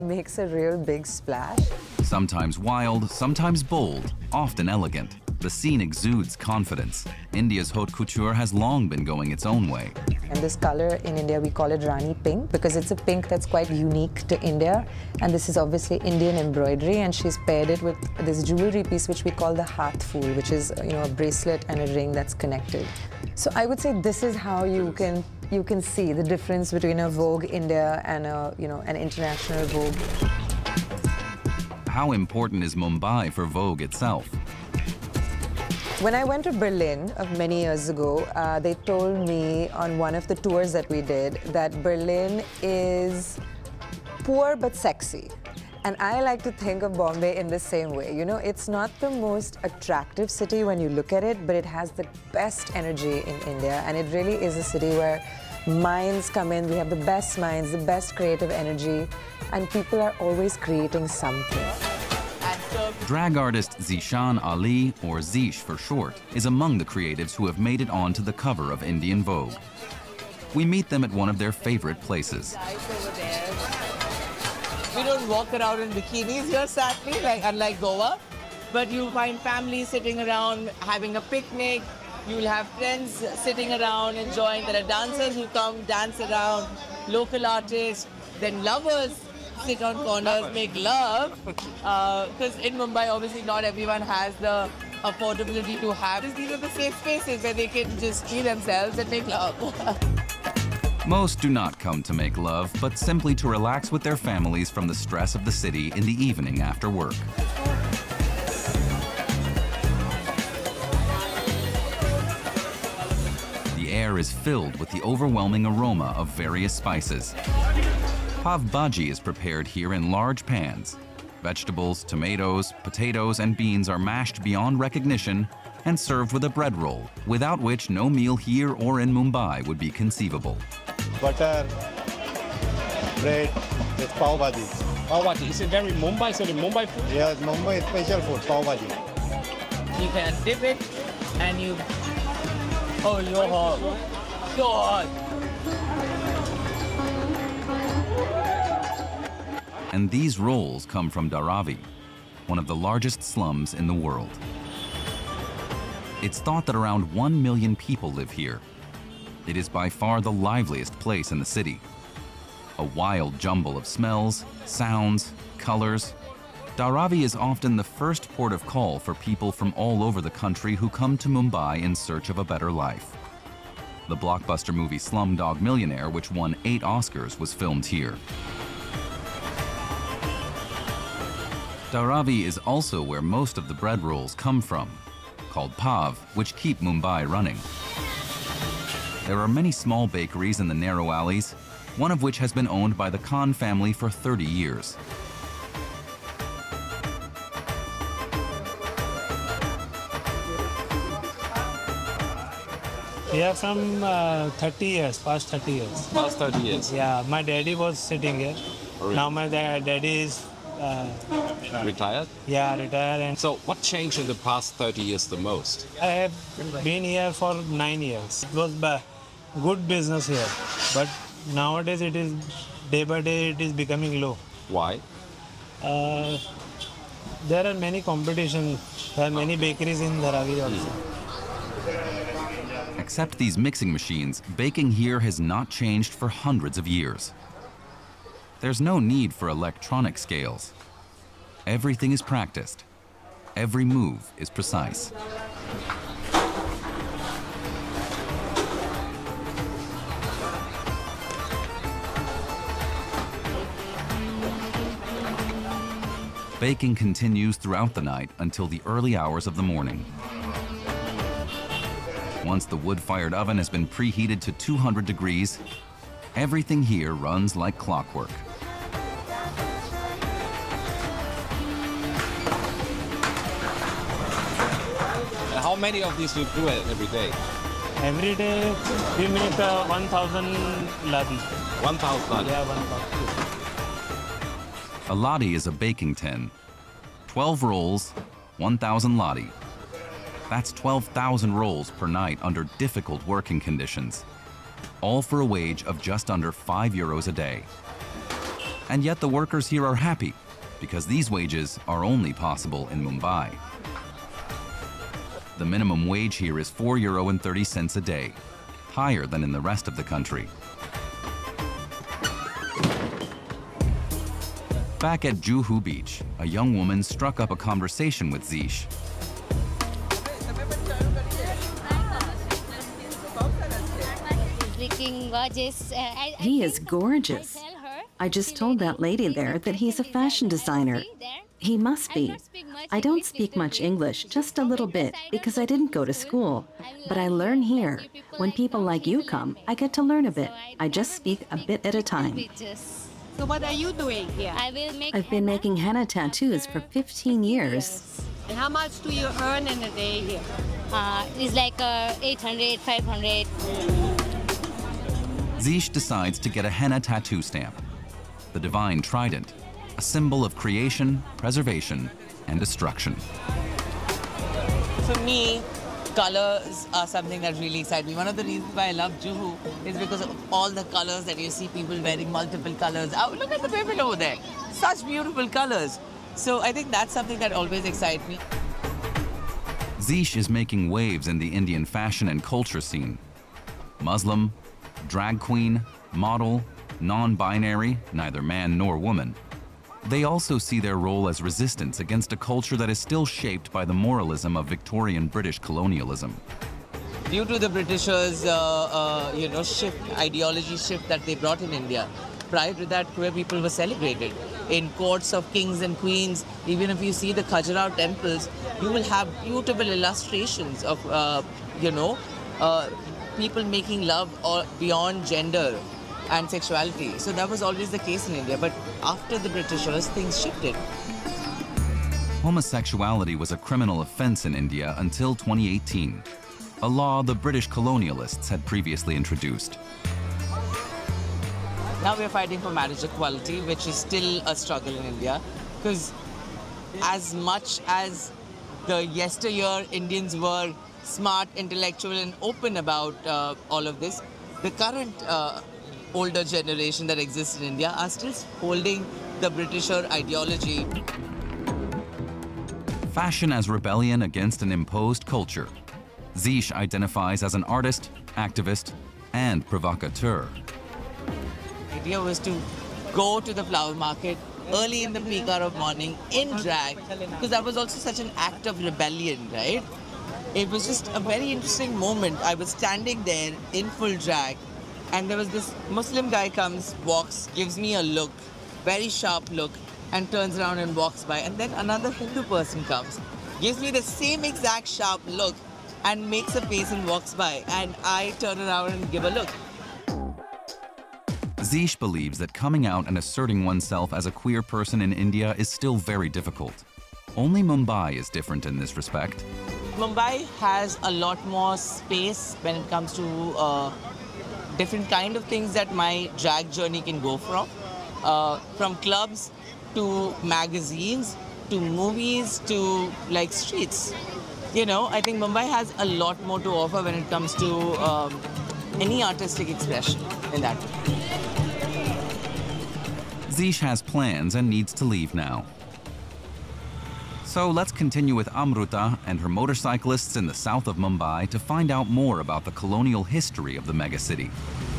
makes a real big splash. Sometimes wild, sometimes bold, often elegant. The scene exudes confidence. India's haute couture has long been going its own way. And this color in India, we call it Rani pink because it's a pink that's quite unique to India. And this is obviously Indian embroidery, and she's paired it with this jewelry piece which we call the Haath Phool, which is a bracelet and a ring that's connected. So I would say this is how you can see the difference between a Vogue India and an international Vogue. How important is Mumbai for Vogue itself? When I went to Berlin many years ago, they told me on one of the tours that we did that Berlin is poor but sexy. And I like to think of Bombay in the same way. It's not the most attractive city when you look at it, but it has the best energy in India. And it really is a city where minds come in. We have the best minds, the best creative energy, and people are always creating something. Drag artist Zishan Ali, or Zish for short, is among the creatives who have made it onto the cover of Indian Vogue. We meet them at one of their favorite places. We don't walk around in bikinis here, sadly, unlike Goa. But you'll find families sitting around having a picnic. You'll have friends sitting around enjoying. There are dancers who come dance around, local artists, then lovers sit on corners, make love. Because in Mumbai, obviously, not everyone has the affordability to have. These are the safe spaces where they can just be themselves and make love. Most do not come to make love, but simply to relax with their families from the stress of the city in the evening after work. The air is filled with the overwhelming aroma of various spices. Pav Bhaji is prepared here in large pans. Vegetables, tomatoes, potatoes, and beans are mashed beyond recognition and served with a bread roll, without which no meal here or in Mumbai would be conceivable. Butter, bread, it's pav bhaji. Pav bhaji, is it very Mumbai? So the Mumbai food? Yes, Mumbai special food, pav bhaji. You can dip it and you... Oh, you're hot. So hot. And these rolls come from Dharavi, one of the largest slums in the world. It's thought that around 1 million people live here. It is by far the liveliest place in the city. A wild jumble of smells, sounds, colors. Dharavi is often the first port of call for people from all over the country who come to Mumbai in search of a better life. The blockbuster movie Slumdog Millionaire, which won 8 Oscars, was filmed here. Dharavi is also where most of the bread rolls come from, called pav, which keep Mumbai running. There are many small bakeries in the narrow alleys, one of which has been owned by the Khan family for 30 years. We are from 30 years, past 30 years. Past 30 years? Yeah, my daddy was sitting here. Really? Now my daddy is... retired? Yeah, retired. And So what changed in the past 30 years the most? I have been here for 9 years. It was good business here. But nowadays it is, day by day, it is becoming low. Why? There are many competitions. There are many bakeries in Dharavi also. Except these mixing machines, baking here has not changed for hundreds of years. There's no need for electronic scales. Everything is practiced. Every move is precise. Baking continues throughout the night until the early hours of the morning. Once the wood-fired oven has been preheated to 200 degrees, everything here runs like clockwork. How many of these do you do every day? Every day we make 1,000 laddi. 1,000 laddi? Yeah, 1,000. A laddi is a baking tin. 12 rolls, 1,000 laddi. That's 12,000 rolls per night under difficult working conditions, all for a wage of just under €5 a day. And yet the workers here are happy because these wages are only possible in Mumbai. The minimum wage here is €4.30 a day, higher than in the rest of the country. Back at Juhu Beach, a young woman struck up a conversation with Zeesh. He is gorgeous. I just told that lady there that he's a fashion designer. He must be. I don't speak much English, just a little bit, because I didn't go to school. But I learn here. When people like you come, I get to learn a bit. I just speak a bit at a time. So what are you doing here? I've been making henna tattoos for 15 years. And how much do you earn in a day here? It's like 800, 500. Zeesh decides to get a henna tattoo stamp, the divine trident, a symbol of creation, preservation, and destruction. For me, colors are something that really excites me. One of the reasons why I love Juhu is because of all the colors that you see people wearing multiple colors. Oh, look at the women over there. Such beautiful colors. So I think that's something that always excites me. Zeesh is making waves in the Indian fashion and culture scene. Muslim, drag queen, model, non-binary, neither man nor woman. They also see their role as resistance against a culture that is still shaped by the moralism of Victorian British colonialism. Due to the Britishers, ideology shift that they brought in India, prior to that, queer people were celebrated. In courts of kings and queens, even if you see the Khajuraho temples, you will have beautiful illustrations of, people making love or beyond gender and sexuality. So that was always the case in India. But after the Britishers, things shifted. Homosexuality was a criminal offense in India until 2018, a law the British colonialists had previously introduced. Now we're fighting for marriage equality, which is still a struggle in India, because as much as the yesteryear Indians were smart, intellectual, and open about all of this, the current older generation that exists in India are still holding the Britisher ideology. Fashion as rebellion against an imposed culture. Zeesh identifies as an artist, activist, and provocateur. The idea was to go to the flower market early in the peak hour of morning in drag, because that was also such an act of rebellion, right? It was just a very interesting moment. I was standing there in full drag, and there was this Muslim guy comes, walks, gives me a look, very sharp look, and turns around and walks by. And then another Hindu person comes, gives me the same exact sharp look, and makes a face and walks by. And I turn around and give a look. Zeesh believes that coming out and asserting oneself as a queer person in India is still very difficult. Only Mumbai is different in this respect. Mumbai has a lot more space when it comes to different kind of things that my drag journey can go from clubs to magazines to movies to like streets. You know, I think Mumbai has a lot more to offer when it comes to any artistic expression in that. Zeesh has plans and needs to leave now. So let's continue with Amruta and her motorcyclists in the south of Mumbai to find out more about the colonial history of the megacity.